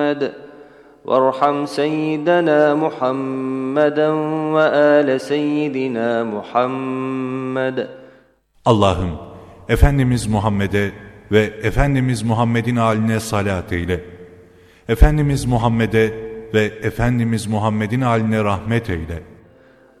وارحم سيدنا محمدا وآل سيدنا محمد. Allah'ım, Efendimiz Muhammed'e ve Efendimiz Muhammed'in âline salat eyle. Efendimiz Muhammed'e ve Efendimiz Muhammed'in âline rahmet eyle.